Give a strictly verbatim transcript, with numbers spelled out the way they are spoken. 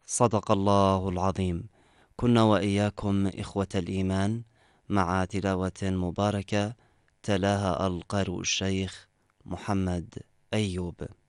صدق الله العظيم. كنا وإياكم إخوة الإيمان مع تلاوة مباركة تلاها القارئ الشيخ محمد أيوب.